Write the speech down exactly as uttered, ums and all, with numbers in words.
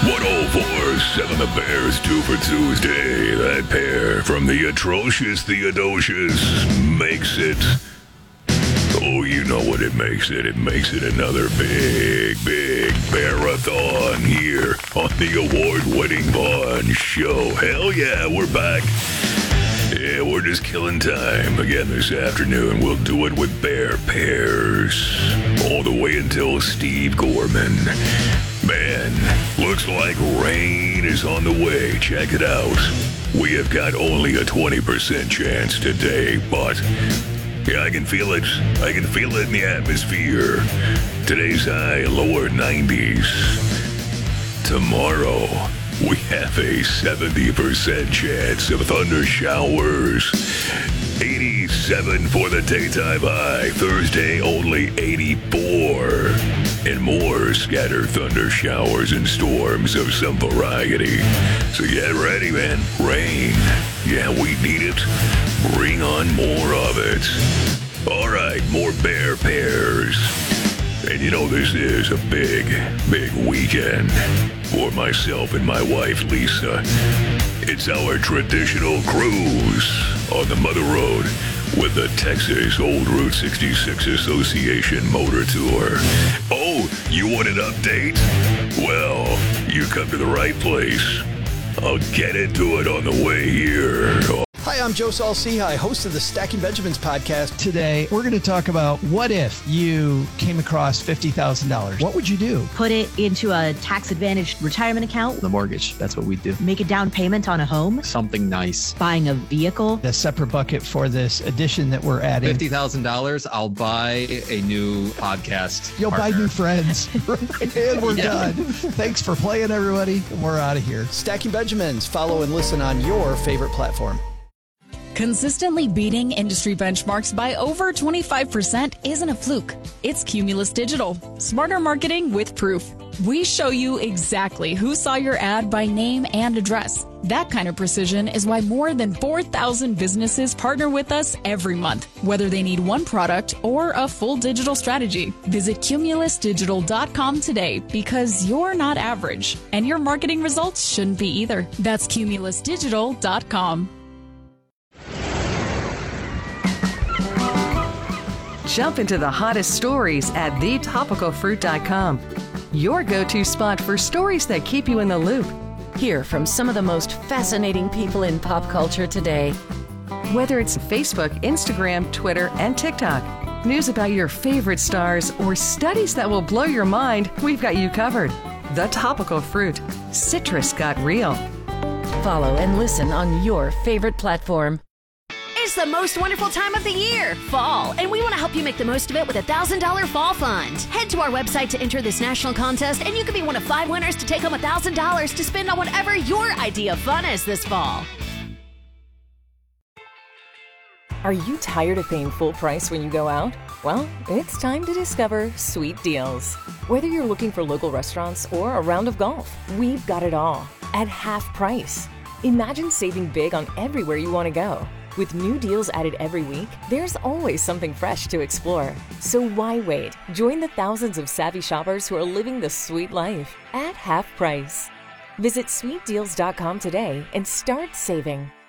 one oh four point seven The Bears do for Tuesday. That pair from the atrocious Theodosius makes it. Oh, you know what it makes it. It makes it another big, big marathon here on the award-winning Vaughn Show. Hell yeah, we're back. Yeah, we're just killing time again this afternoon. We'll do it with Bear Pairs all the way until Steve Gorman. Man, looks like rain is on the way. Check it out. We have got only a twenty percent chance today, but yeah, I can feel it. I can feel it in the atmosphere. Today's high, lower nineties. Tomorrow, we have a seventy percent chance of thunder showers. eighty-seven for the daytime high. Thursday, only eighty-four. And more scattered thunder showers and storms of some variety. So get ready, man. Rain. Yeah, we need it. Bring on more of it. All right, more Bear Pairs. And you know, this is a big, big weekend for myself and my wife, Lisa. It's our traditional cruise on the Mother Road with the Texas Old Route sixty-six Association Motor Tour. Oh, you want an update? Well, you come to the right place. I'll get into it on the way here. Hi, I'm Joe Saul-Sehy, host of the Stacking Benjamins podcast. Today, we're going to talk about what if you came across fifty thousand dollars? What would you do? Put it into a tax-advantaged retirement account. The mortgage, that's what we do. Make a down payment on a home. Something nice. Buying a vehicle. A separate bucket for this addition that we're adding. fifty thousand dollars, I'll buy a new podcast You'll partner. buy new friends. And we're Yeah. done. Thanks for playing, everybody. We're out of here. Stacking Benjamins. Follow and listen on your favorite platform. Consistently beating industry benchmarks by over twenty-five percent isn't a fluke. It's Cumulus Digital. Smarter marketing with proof. We show you exactly who saw your ad by name and address. That kind of precision is why more than four thousand businesses partner with us every month, whether they need one product or a full digital strategy. Visit cumulus digital dot com today because you're not average, and your marketing results shouldn't be either. That's cumulus digital dot com. Jump into the hottest stories at the topical fruit dot com. Your go-to spot for stories that keep you in the loop. Hear from some of the most fascinating people in pop culture today. Whether it's Facebook, Instagram, Twitter, and TikTok, news about your favorite stars, or studies that will blow your mind, we've got you covered. The Topical Fruit. Citrus got real. Follow and listen on your favorite platform. It's the most wonderful time of the year, fall, and we want to help you make the most of it with a one thousand dollars Fall Fund. Head to our website to enter this national contest, and you can be one of five winners to take home one thousand dollars to spend on whatever your idea of fun is this fall. Are you tired of paying full price when you go out? Well, it's time to discover Sweet Deals. Whether you're looking for local restaurants or a round of golf, we've got it all at half price. Imagine saving big on everywhere you want to go. With new deals added every week, there's always something fresh to explore. So why wait? Join the thousands of savvy shoppers who are living the sweet life at half price. Visit sweet deals dot com today and start saving.